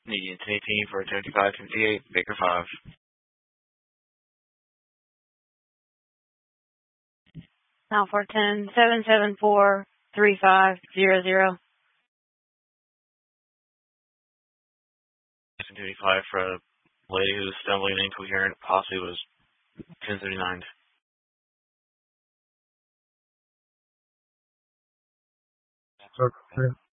Needing 1018 for 7558, Baker 5. Now for 10-774-3500. 1025 for a lady who was stumbling and incoherent, possibly was 1079. Okay.